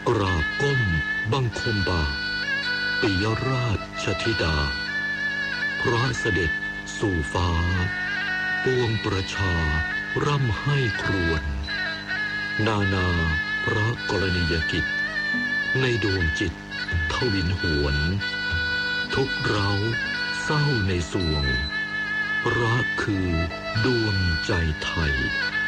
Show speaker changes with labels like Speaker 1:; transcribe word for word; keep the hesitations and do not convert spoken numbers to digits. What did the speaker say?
Speaker 1: กราบก้มบังคมบาทปิยราชธิดาพระเสด็จสู่ฟ้าปวงประชาร่ำให้ครวญนานาพระกรณียกิจในดวงจิตทวินหวนทุกเราเศร้าในสวงรักคือดวงใจไทย